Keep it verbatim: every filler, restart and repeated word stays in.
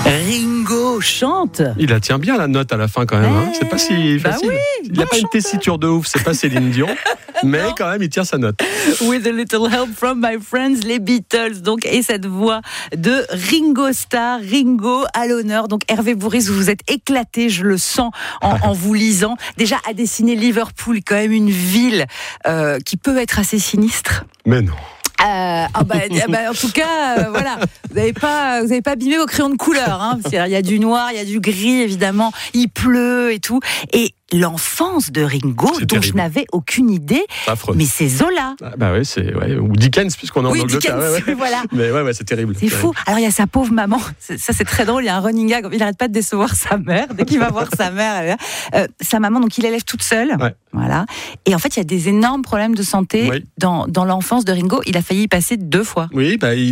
Ringo chante. Il la tient bien la note à la fin quand même. Hein. C'est pas si bah facile. oui, il n'y a bon pas une chanteur. tessiture de ouf, c'est pas Céline Dion, mais quand même il tient sa note. With a little help from my friends, les Beatles. Donc, et cette voix de Ringo Starr, Ringo à l'honneur. Donc Hervé Bourris, vous vous êtes éclaté, je le sens en, en vous lisant. Déjà à dessiner Liverpool, quand même une ville euh, qui peut être assez sinistre. Mais non. Euh, ah bah, bah, en tout cas, euh, voilà, vous n'avez pas, vous avez pas abîmé vos crayons de couleur. Hein, il y a du noir, il y a du gris, évidemment. Il pleut et tout. Et l'enfance de Ringo, c'est dont terrible. je n'avais aucune idée, Affreux. mais c'est Zola. Ah, bah ouais, c'est ouais, ou Dickens puisqu'on est Oui, en Angleterre. Dickens, Ouais, ouais. voilà. Mais ouais, ouais, c'est terrible. C'est fou. Alors il y a sa pauvre maman. C'est- ça c'est très drôle. Il y a un running gag. Il n'arrête pas de décevoir sa mère. Dès qu'il va voir sa mère, elle est là. Euh, sa maman, donc il l'élève toute seule. Ouais. Voilà. Et en fait, il y a des énormes problèmes de santé Oui. dans dans l'enfance de Ringo. Il a failli y passer deux fois. Oui, bah il